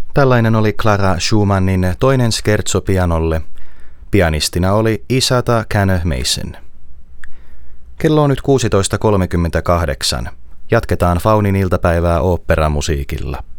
Tällainen oli Clara Schumannin toinen scherzo pianolle. Pianistina oli Isata Canner Mason. Kello on nyt 16.38. Jatketaan Faunin iltapäivää oopperamusiikilla.